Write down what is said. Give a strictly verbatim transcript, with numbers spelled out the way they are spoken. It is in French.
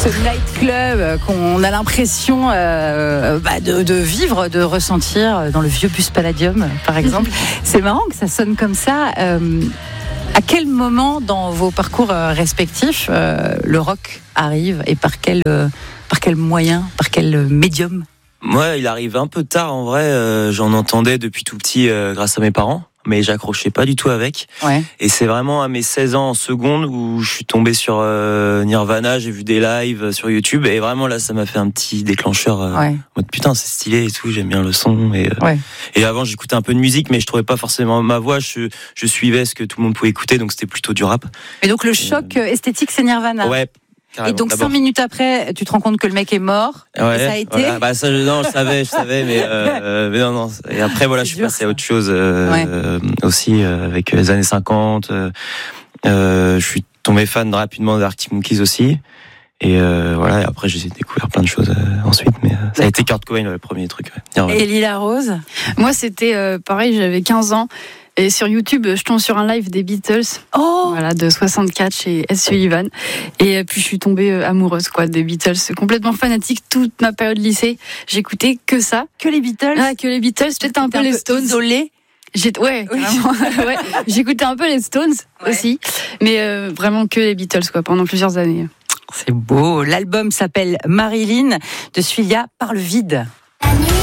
ce nightclub qu'on a l'impression euh, bah, de, de vivre, de ressentir dans le vieux bus Palladium, par exemple. C'est marrant que ça sonne comme ça. Euh, à quel moment dans vos parcours respectifs euh, le rock arrive et par quel, euh, par quel moyen, par quel médium? Moi, il arrive un peu tard en vrai. Euh, j'en entendais depuis tout petit euh, grâce à mes parents, mais j'accrochais pas du tout avec. Ouais. Et c'est vraiment à mes seize ans en seconde où je suis tombé sur euh, Nirvana, j'ai vu des lives sur YouTube et vraiment là, ça m'a fait un petit déclencheur. Euh, ouais. En mode putain, c'est stylé et tout, j'aime bien le son. Et, euh, ouais. et avant, j'écoutais un peu de musique, mais je trouvais pas forcément ma voix. Je, je suivais ce que tout le monde pouvait écouter, donc c'était plutôt du rap. Et donc le choc euh... esthétique, c'est Nirvana. Ouais. Et donc cinq minutes après, tu te rends compte que le mec est mort. Ouais, et ça a été. Ouais, bah ça, non, je savais, je savais, mais, euh, mais non, non. Et après, voilà, je suis dur, passé ça. à autre chose euh, ouais. euh, aussi euh, avec les années cinquante. Euh, euh, je suis tombé fan rapidement d'Arctic Monkeys aussi. Et euh, voilà. Et après, j'ai découvert plein de choses euh, ensuite, mais euh, ça a été Kurt Cobain le premier truc. Ouais. Et Lila Rose. Moi, c'était euh, pareil. J'avais quinze ans. Et sur YouTube, je tombe sur un live des Beatles, oh voilà, de soixante-quatre chez Ed Sullivan. Et puis je suis tombée amoureuse quoi des Beatles, complètement fanatique toute ma période lycée. J'écoutais que ça, que les Beatles, ah, que les Beatles, peut-être un peu les Stones. Isolé. J'ai, ouais, oui. ouais, j'écoutais un peu les Stones ouais. aussi, mais euh, vraiment que les Beatles quoi pendant plusieurs années. C'est beau. L'album s'appelle Marilyn de Suilia par le vide. La nuit.